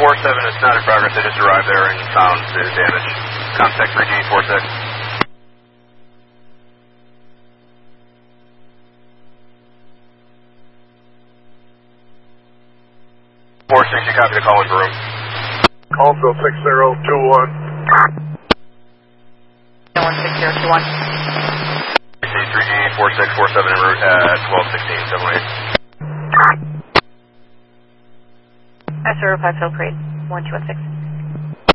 it's not in progress. I just arrived there and found the damage. Contact 3G46. 46, you copy the call in room. Callsville 6021. 16021. See 3G4647 en route at 1216, 718. I 05 Hill Parade, 1216.